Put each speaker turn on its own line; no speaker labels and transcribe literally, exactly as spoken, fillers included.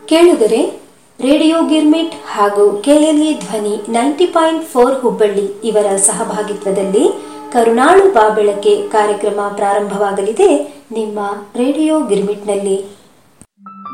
ಕೇಳುಗರೆ, ರೇಡಿಯೋ ಗಿರ್ಮಿಟ್ ಹಾಗೂ ಕೆಎಲ್ಇ ಧ್ವನಿ ನೈಂಟಿ ಪಾಯಿಂಟ್ ಫೋರ್ ಹುಬ್ಬಳ್ಳಿ ಇವರ ಸಹಭಾಗಿತ್ವದಲ್ಲಿ ಕರುಣಾಳು ಬಾಬೆಳಕೆ ಕಾರ್ಯಕ್ರಮ ಪ್ರಾರಂಭವಾಗಲಿದೆ ನಿಮ್ಮ ರೇಡಿಯೋ ಗಿರ್ಮಿಟ್ನಲ್ಲಿ.